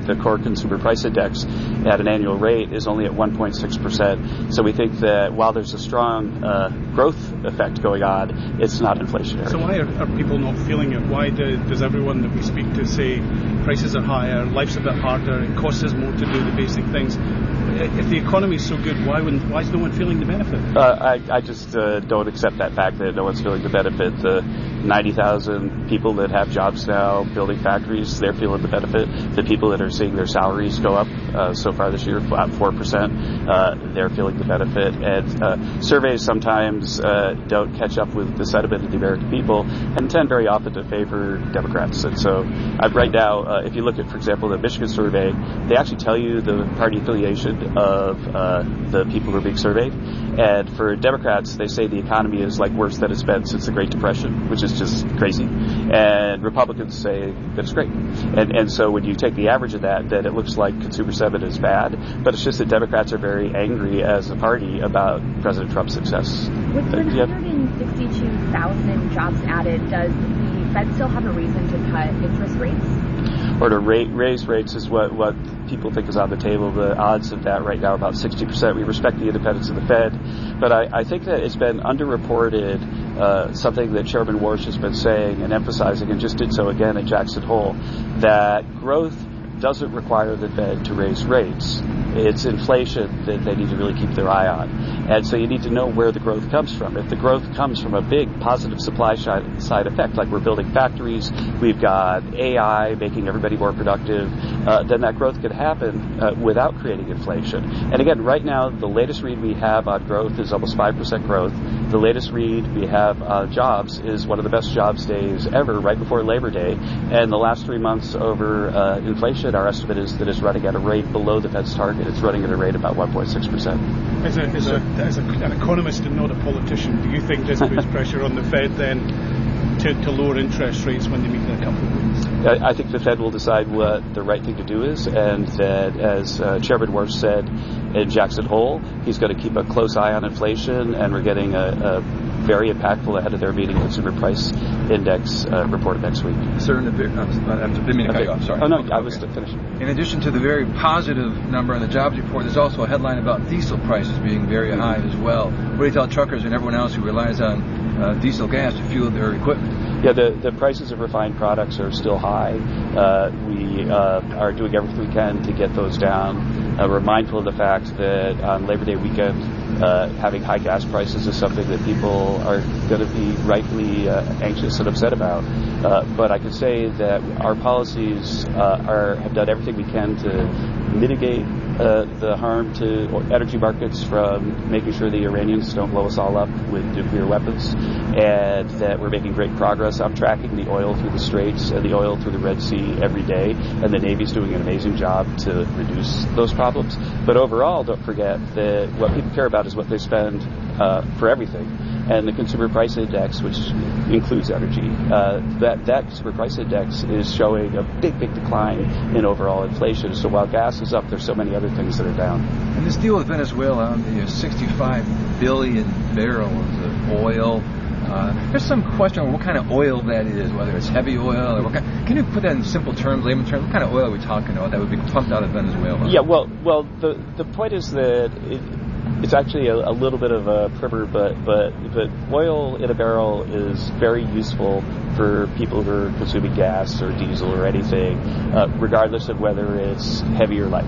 the core consumer price index at an annual rate is only at one point six percent. So we think that while there's a strong uh, growth effect going on, it's not inflationary. So why are, are people not feeling it? Why do, does everyone that we speak to say prices are higher, life's a bit harder, it costs us more to do the basic things? If the economy is so good, why wouldn't, why is no one feeling the benefit? Uh, I, I just uh, don't accept that fact that no one's feeling the benefit. The ninety thousand people that have jobs now building factories, they're feeling the benefit. The people that are seeing their salaries go up uh, so far this year, about four percent, uh, they're feeling the benefit. And uh, surveys sometimes uh, don't catch up with the sentiment of the American people and tend very often to favor Democrats. And so uh, right now, uh, if you look at, for example, the Michigan survey, they actually tell you the party affiliation of uh, the people who are being surveyed. And for Democrats, they say the economy is like worse than it's been since the Great Depression, which is just crazy. And Republicans say that it's great. And and so when you take the average of that, then it looks like consumer sentiment is bad. But it's just that Democrats are very angry as a party about President Trump's success. With one hundred sixty-two thousand jobs added, does the Fed still have a reason to cut interest rates? Or to rate, raise rates is what, what people think is on the table. The odds of that right now are about sixty percent. We respect the independence of the Fed, but I, I think that it's been underreported, uh, something that Chairman Warsh has been saying and emphasizing, and just did so again at Jackson Hole, that growth doesn't require the Fed to raise rates. It's inflation that they need to really keep their eye on. And so you need to know where the growth comes from. If the growth comes from a big positive supply side effect, like we're building factories, we've got A I making everybody more productive, uh, then that growth could happen uh, without creating inflation. And again, right now, the latest read we have on growth is almost five percent growth. The latest read we have on jobs is one of the best jobs days ever, right before Labor Day. And the last three months over uh, inflation, our estimate is that it's running at a rate below the Fed's target. It's running at a rate about one point six percent. As, a, as, a, as a, an economist and not a politician, do you think this puts pressure on the Fed then to, to lower interest rates when they meet in a couple of weeks? I, I think the Fed will decide what the right thing to do is, and that, as uh, Chairman Warsh said in Jackson Hole, he's going to keep a close eye on inflation, and we're getting a, a very impactful ahead of their meeting consumer price index uh, report next week. Sir, in the, uh, I didn't mean to cut you off, sorry. Oh, no, okay. I was to finish. In addition to the very positive number on the jobs report, there's also a headline about diesel prices being very high as well. What do you tell truckers and everyone else who relies on uh, diesel gas to fuel their equipment? Yeah, the, the prices of refined products are still high. Uh, we uh, are doing everything we can to get those down. Uh, we're mindful of the fact that on Labor Day weekend, uh, having high gas prices is something that people are going to be rightly uh, anxious and upset about. Uh, but I can say that our policies uh, are have done everything we can to mitigate uh, the harm to energy markets from making sure the Iranians don't blow us all up with nuclear weapons, and that we're making great progress. I'm tracking the oil through the Straits and the oil through the Red Sea every day, and the Navy's doing an amazing job to reduce those problems. But overall, don't forget that what people care about is what they spend uh, for everything. And the consumer price index, which includes energy, uh, that, that consumer price index is showing a big, big decline in overall inflation. So while gas is up, there's so many other things that are down. And this deal with Venezuela on the sixty-five billion barrels of oil, uh, there's some question on what kind of oil that is, whether it's heavy oil or what kind. Can you put that in simple terms, layman terms? What kind of oil are we talking about that would be pumped out of Venezuela? Yeah, well, well, the the point is that it, it's actually a, a little bit of a primer, but but but oil in a barrel is very useful for people who are consuming gas or diesel or anything, uh, regardless of whether it's heavy or light.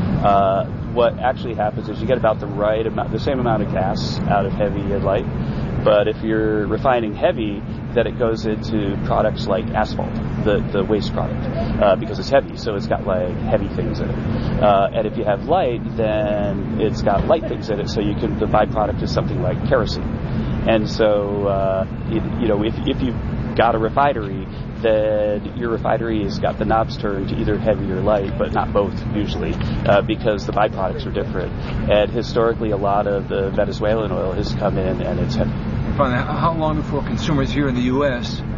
Uh, what actually happens is you get about the right amount, the same amount of gas out of heavy and light. But if you're refining heavy, then it goes into products like asphalt, the, the waste product, uh, because it's heavy, so it's got like heavy things in it. Uh, and if you have light, then it's got light things in it, so you can, the byproduct is something like kerosene. And so, uh, you, you know, if, if you've got a refinery, then your refinery has got the knobs turned to either heavy or light, but not both usually, uh, because the byproducts are different. And historically, a lot of the Venezuelan oil has come in and it's heavy. How long before consumers here in the U S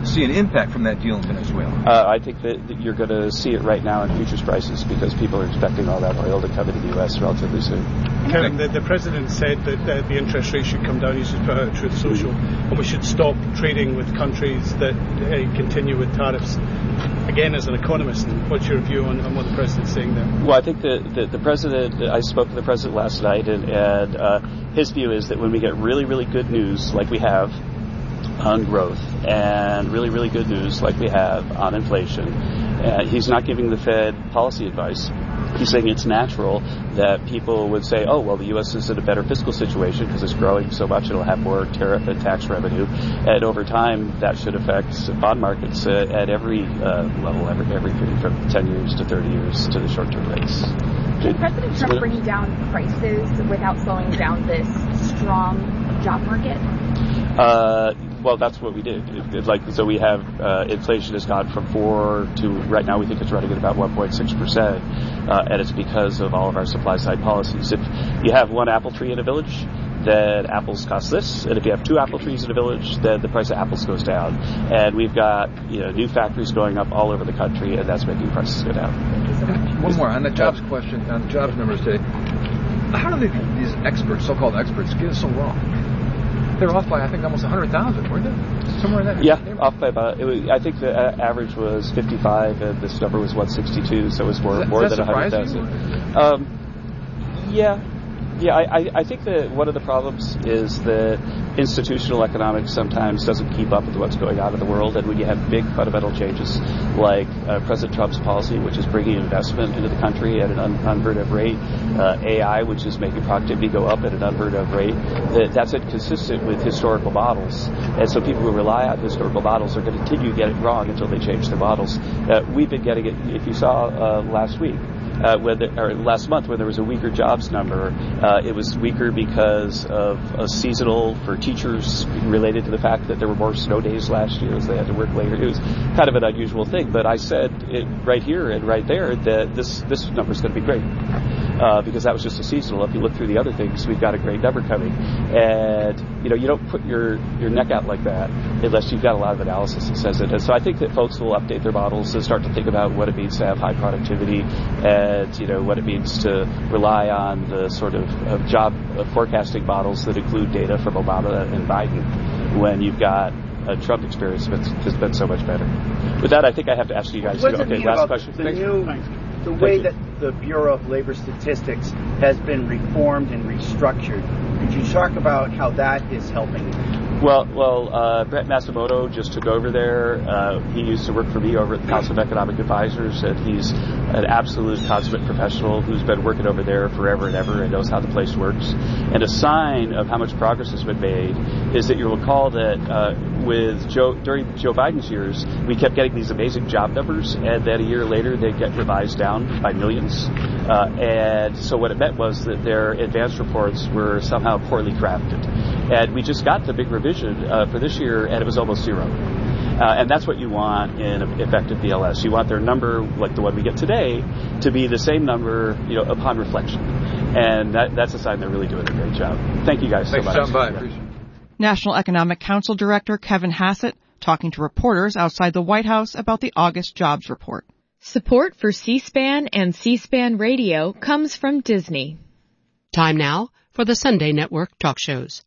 see an impact from that deal in Venezuela? Uh, I think that, that you're going to see it right now in futures prices because people are expecting all that oil to come into the U S relatively soon. Kevin, the, the president said that uh, the interest rate should come down. He should put out Truth Social, and we should stop trading with countries that uh, continue with tariffs. Again, as an economist, what's your view on, on what the president's saying there? Well, I think that the, the president, I spoke to the president last night, and, and uh, his view is that when we get really, really good news like we have on growth and really, really good news like we have on inflation, uh, he's not giving the Fed policy advice. He's saying it's natural that people would say, oh, well, the U S is in a better fiscal situation because it's growing so much, it'll have more tariff and tax revenue. And over time, that should affect bond markets uh, at every uh, level, every, every period from ten years to thirty years to the short-term rates. Can President Trump bring down prices without slowing down this strong job market? Uh, well, that's what we did. It, it, like, so we have uh, inflation has gone from four to right now we think it's running at about one point six percent, uh, and it's because of all of our supply side policies. If you have one apple tree in a village, then apples cost this, and if you have two apple trees in a village, then the price of apples goes down. And we've got you know new factories going up all over the country, and that's making prices go down. One more on the jobs question, on the jobs numbers today. How do they, these experts, so-called experts, get it so wrong? They were off by, I think, almost one hundred thousand, weren't they? Somewhere in that. Yeah, off by about, it was, I think the uh, average was fifty-five, and this number was one sixty-two, so it was more, that, more than one hundred thousand. Um, yeah. Yeah, I, I think that one of the problems is that institutional economics sometimes doesn't keep up with what's going on in the world, and when you have big fundamental changes like uh, President Trump's policy, which is bringing investment into the country at an un- unheard of rate, uh, A I, which is making productivity go up at an unheard of rate, that that's inconsistent with historical models, and so people who rely on historical models are going to continue to get it wrong until they change their models. Uh, we've been getting it, if you saw uh, last week, Uh, when the, or last month when there was a weaker jobs number, uh, it was weaker because of a seasonal for teachers related to the fact that there were more snow days last year as they had to work later. It was kind of an unusual thing, but I said it right here and right there that this, this number is going to be great. Uh, because that was just a seasonal. If you look through the other things, we've got a great number coming. And, you know, you don't put your, your neck out like that unless you've got a lot of analysis that says it. And so I think that folks will update their models and start to think about what it means to have high productivity and, you know, what it means to rely on the sort of, of job of forecasting models that include data from Obama and Biden when you've got a Trump experience that's just been so much better. With that, I think I have to ask you guys. What to does go. it Okay, mean last about question. The, Thank new, the way you. that the Bureau of Labor Statistics has been reformed and restructured. Could you talk about how that is helping? Well, well, uh, Brett Matsumoto just took over there. Uh, he used to work for me over at the Council of Economic Advisors, and he's an absolute consummate professional who's been working over there forever and ever and knows how the place works. And a sign of how much progress has been made is that you'll recall that uh, with Joe during Joe Biden's years, we kept getting these amazing job numbers, and then a year later they get revised down by millions. Uh, and so what it meant was that their advanced reports were somehow poorly crafted. And we just got the big revision uh, for this year, and it was almost zero. Uh, and that's what you want in an effective B L S. You want their number, like the one we get today, to be the same number, you know, upon reflection. And that, that's a sign they're really doing a great job. Thank you guys so much. Thanks for stopping by. National Economic Council Director Kevin Hassett talking to reporters outside the White House about the August jobs report. Support for C-SPAN and C-SPAN Radio comes from Disney. Time now for the Sunday Network talk shows.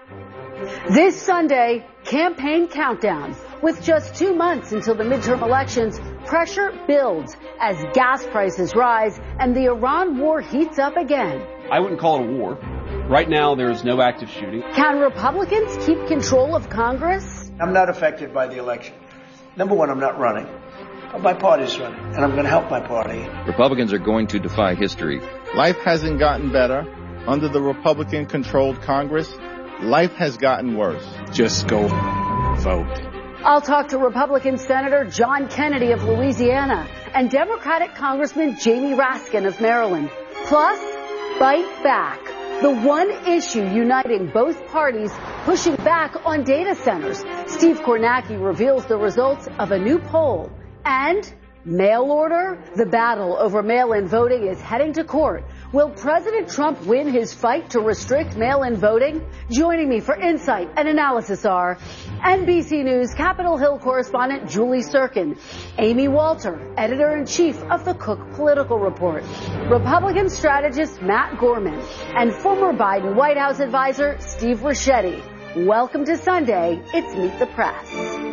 This Sunday, campaign countdown. With just two months until the midterm elections, pressure builds as gas prices rise and the Iran war heats up again. I wouldn't call it a war. Right now, there is no active shooting. Can Republicans keep control of Congress? I'm not affected by the election. Number one, I'm not running. My party's running, and I'm going to help my party. Republicans are going to defy history. Life hasn't gotten better under the Republican-controlled Congress. Life has gotten worse. Just go vote. I'll talk to Republican Senator John Kennedy of Louisiana and Democratic Congressman Jamie Raskin of Maryland. Plus, Bite Back, the one issue uniting both parties pushing back on data centers. Steve Kornacki reveals the results of a new poll. And Mail order? The battle over mail-in voting is heading to court. Will President Trump win his fight to restrict mail-in voting? Joining me for insight and analysis are N B C News Capitol Hill correspondent Julie Sirkin, Amy Walter, editor-in-chief of the Cook Political Report, Republican strategist Matt Gorman, and former Biden White House advisor Steve Ricchetti. Welcome to Sunday. It's Meet the Press.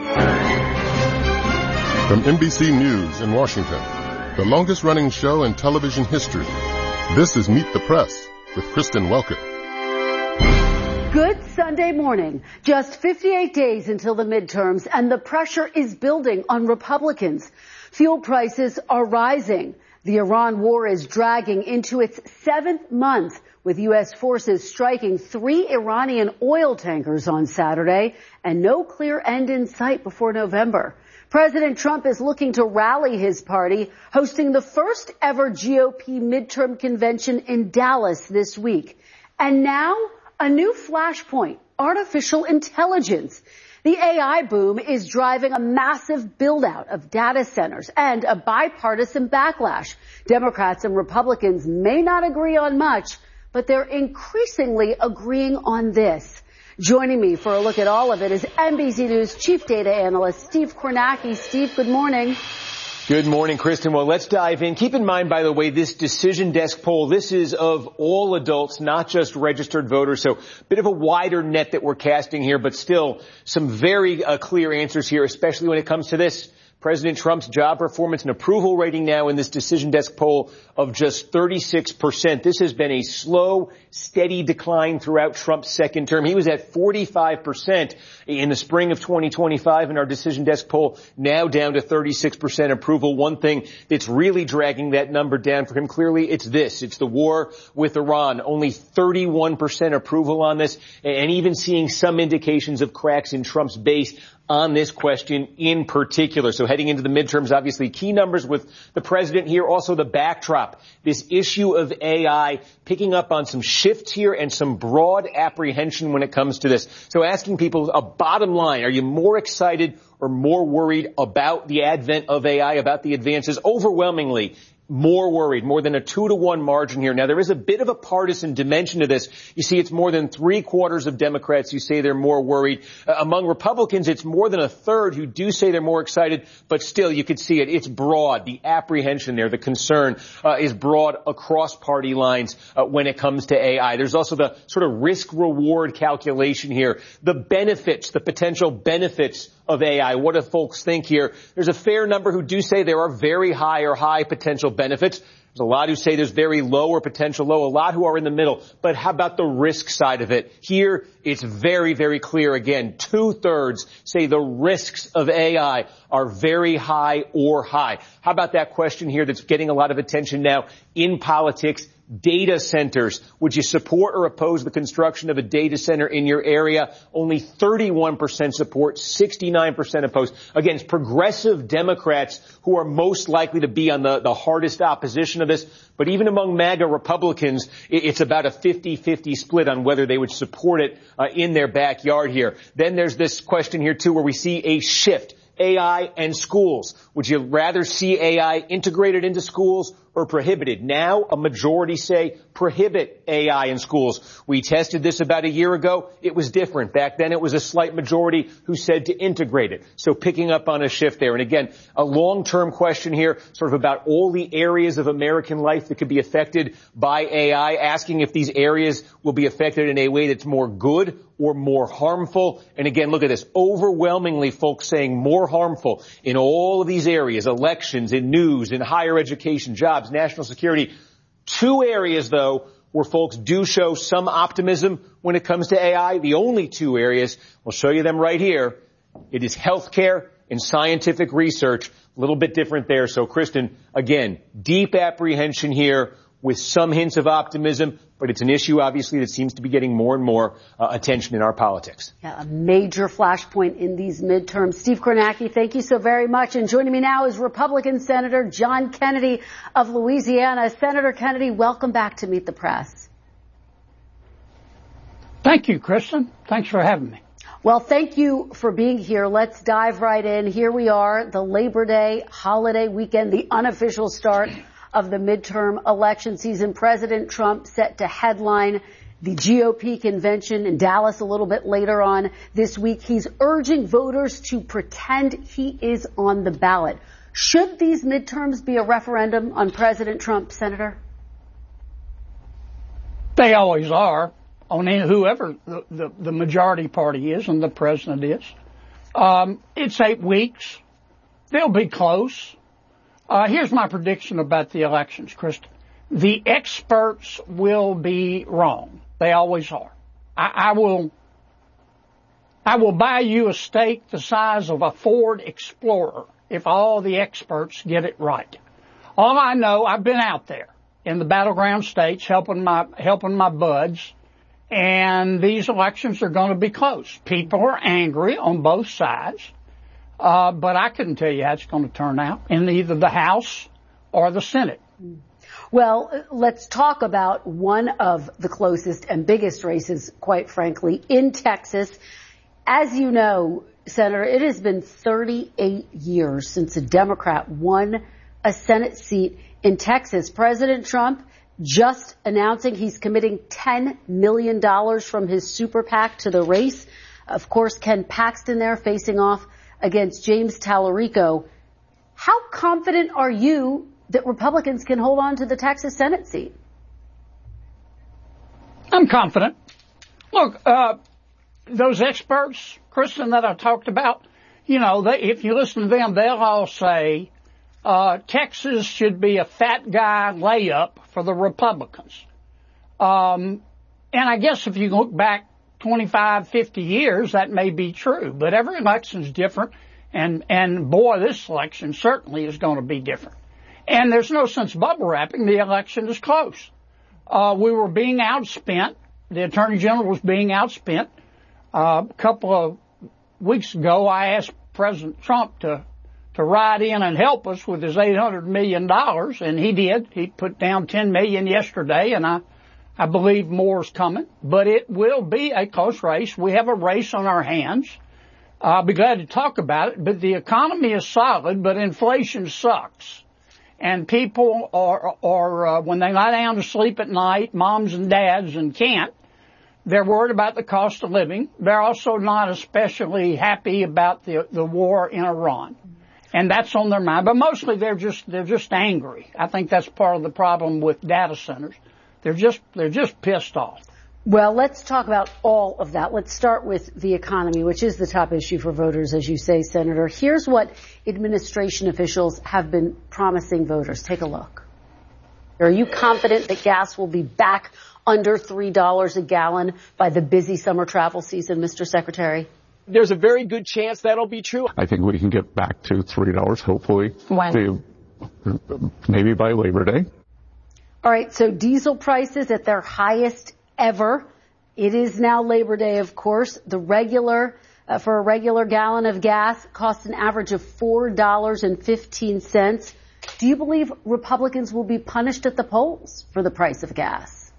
From N B C News in Washington, the longest-running show in television history, this is Meet the Press with Kristen Welker. Good Sunday morning. Just fifty-eight days until the midterms, and the pressure is building on Republicans. Fuel prices are rising. The Iran war is dragging into its seventh month, with U S forces striking three Iranian oil tankers on Saturday, and no clear end in sight before November. President Trump is looking to rally his party, hosting the first ever G O P midterm convention in Dallas this week. And now, a new flashpoint, artificial intelligence. The A I boom is driving a massive build-out of data centers and a bipartisan backlash. Democrats and Republicans may not agree on much, but they're increasingly agreeing on this. Joining me for a look at all of it is N B C News chief data analyst Steve Kornacki. Steve, good morning. Good morning, Kristen. Well, let's dive in. Keep in mind, by the way, this Decision Desk poll, this is of all adults, not just registered voters. So a bit of a wider net that we're casting here, but still some very uh, clear answers here, especially when it comes to this. President Trump's job performance and approval rating now in this Decision Desk poll of just thirty-six percent. This has been a slow, steady decline throughout Trump's second term. He was at forty-five percent in the spring of twenty twenty-five in our Decision Desk poll, now down to thirty-six percent approval. One thing that's really dragging that number down for him, clearly, it's this. It's the war with Iran. Only thirty-one percent approval on this, and even seeing some indications of cracks in Trump's base on this question in particular. So heading into the midterms, obviously key numbers with the president here. Also the backdrop, this issue of A I picking up on some shifts here and some broad apprehension when it comes to this. So asking people a bottom line, are you more excited or more worried about the advent of A I, about the advances? Overwhelmingly, more worried, more than a two to one margin here. Now, there is a bit of a partisan dimension to this. You see, it's more than three quarters of Democrats who say they're more worried. Uh, among Republicans, it's more than a third who do say they're more excited, but still, you could see it. It's broad. The apprehension there, the concern uh, is broad across party lines uh, when it comes to A I. There's also the sort of risk-reward calculation here. The benefits, the potential benefits of A I. What do folks think here? There's a fair number who do say there are very high or high potential benefits. There's a lot who say there's very low or potential low, a lot who are in the middle. But how about the risk side of it? Here, it's very, very clear. Again, two-thirds say the risks of A I are very high or high. How about that question here that's getting a lot of attention now in politics? Data centers. Would you support or oppose the construction of a data center in your area? Only thirty-one percent support, sixty-nine percent oppose. Again, it's progressive Democrats who are most likely to be on the, the hardest opposition of this. But even among MAGA Republicans, it's about a fifty-fifty split on whether they would support it uh, in their backyard here. Then there's this question here, too, where we see a shift. A I and schools. Would you rather see A I integrated into schools or prohibited? Now, a majority say prohibit A I in schools. We tested this about a year ago. It was different. Back then, it was a slight majority who said to integrate it. So picking up on a shift there. And again, a long-term question here, sort of about all the areas of American life that could be affected by A I, asking if these areas will be affected in a way that's more good or more harmful. And again, look at this. Overwhelmingly, folks saying more harmful in all of these areas, elections, in news, in higher education, jobs, national security. Two areas, though, where folks do show some optimism when it comes to A I. The only two areas, we'll show you them right here. It is healthcare and scientific research. A little bit different there. So, Kristen, again, deep apprehension here with some hints of optimism, but it's an issue, obviously, that seems to be getting more and more uh, attention in our politics. Yeah, a major flashpoint in these midterms. Steve Kornacki, thank you so very much. And joining me now is Republican Senator John Kennedy of Louisiana. Senator Kennedy, welcome back to Meet the Press. Thank you, Kristen. Thanks for having me. Well, thank you for being here. Let's dive right in. Here we are, the Labor Day holiday weekend, the unofficial start of the midterm election season. President Trump set to headline the G O P convention in Dallas a little bit later on this week. He's urging voters to pretend he is on the ballot. Should these midterms be a referendum on President Trump, Senator? They always are, on whoever the, the, the majority party is and the president is. Um, it's eight weeks. They'll be close. Uh, here's my prediction about the elections, Krista. The experts will be wrong. They always are. I, I will, I will buy you a steak the size of a Ford Explorer if all the experts get it right. All I know, I've been out there in the battleground states helping my, helping my buds, and these elections are going to be close. People are angry on both sides, uh, but I couldn't tell you how it's going to turn out in either the House or the Senate. Well, let's talk about one of the closest and biggest races, quite frankly, in Texas. As you know, Senator, it has been thirty-eight years since a Democrat won a Senate seat in Texas. President Trump just announcing he's committing ten million dollars from his super PAC to the race. Of course, Ken Paxton there facing off against James Tallarico. How confident are you that Republicans can hold on to the Texas Senate seat? I'm confident. Look, uh, those experts, Kristen, that I talked about, you know, they, if you listen to them, they'll all say uh, Texas should be a fat guy layup for the Republicans. Um, and I guess if you look back twenty-five, fifty years, that may be true. But every election's different. And, and boy, this election certainly is going to be different. And there's no sense bubble wrapping. The election is close. Uh, we were being outspent. The Attorney General was being outspent. Uh, a couple of weeks ago, I asked President Trump to, to ride in and help us with his eight hundred million dollars, and he did. He put down ten million dollars yesterday, and I, I believe more is coming. But it will be a close race. We have a race on our hands. I'll be glad to talk about it, but the economy is solid, but inflation sucks. And people are, are uh, when they lie down to sleep at night, moms and dads, and can't, they're worried about the cost of living. They're also not especially happy about the the war in Iran. And that's on their mind. But mostly they're just they're just angry. I think that's part of the problem with data centers. They're just they're just pissed off. Well, let's talk about all of that. Let's start with the economy, which is the top issue for voters, as you say, Senator. Here's what administration officials have been promising voters. Take a look. Are you confident that gas will be back under three dollars a gallon by the busy summer travel season, Mister Secretary? There's a very good chance that'll be true. I think we can get back to three dollars, hopefully. When? To, maybe by Labor Day. All right, so diesel prices at their highest ever. It is now Labor Day, of course. The regular, uh, for a regular gallon of gas costs an average of four dollars and fifteen cents. Do you believe Republicans will be punished at the polls for the price of gas?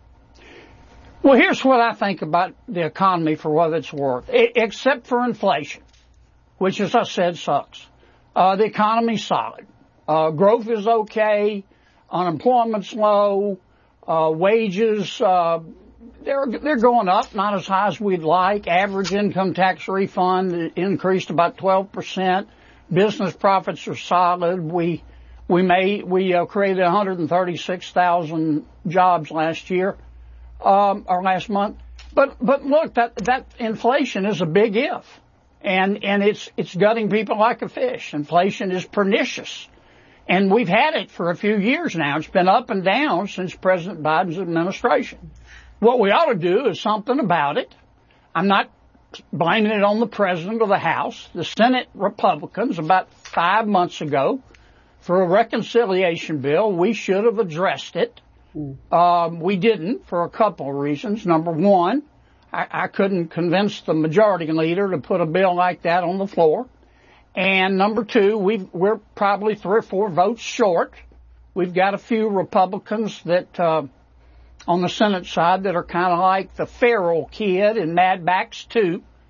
Well, here's what I think about the economy for what it's worth, I, except for inflation, which, as I said, sucks. Uh, the economy's solid. Uh, growth is okay. Unemployment's low. Uh, wages, uh, they're, they're going up, not as high as we'd like. Average income tax refund increased about twelve percent. Business profits are solid. We, we made, we uh, created one hundred thirty-six thousand jobs last year, um, or last month. But, but look, that, that inflation is a big if. And, and it's, it's gutting people like a fish. Inflation is pernicious. And we've had it for a few years now. It's been up and down since President Biden's administration. What we ought to do is something about it. I'm not blaming it on the president or the House. The Senate Republicans, about five months ago, for a reconciliation bill, we should have addressed it. Um, we didn't for a couple of reasons. Number one, I, I couldn't convince the majority leader to put a bill like that on the floor. And number two, we've, we're probably three or four votes short. We've got a few Republicans that, uh, on the Senate side that are kind of like the feral kid in Mad Max two.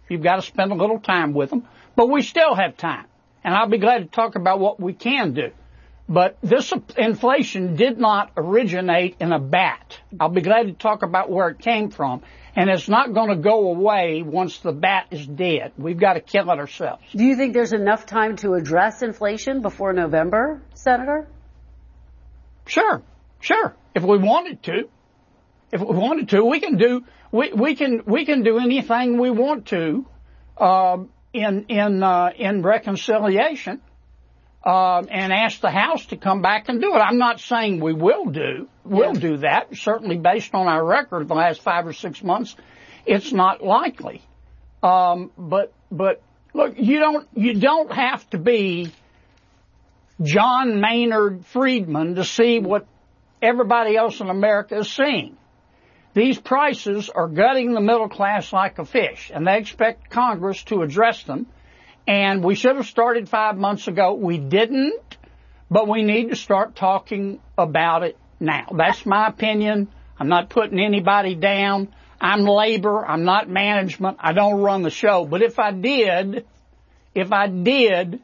You've got to spend a little time with them. But we still have time. And I'll be glad to talk about what we can do. But this inflation did not originate in a bat. I'll be glad to talk about where it came from. And it's not going to go away once the bat is dead. We've got to kill it ourselves. Do you think there's enough time to address inflation before November, Senator? Sure, sure. If we wanted to, if we wanted to, we can do we, we can we can do anything we want to uh, in in uh, in reconciliation. Uh, and ask the House to come back and do it. I'm not saying we will do. We'll yeah. do that. Certainly based on our record the last five or six months, it's not likely. Um, but, but look, you don't, you don't have to be John Maynard Friedman to see what everybody else in America is seeing. These prices are gutting the middle class like a fish, and they expect Congress to address them. And we should have started five months ago. We didn't, but we need to start talking about it now. That's my opinion. I'm not putting anybody down. I'm labor. I'm not management. I don't run the show. But if I did, if I did,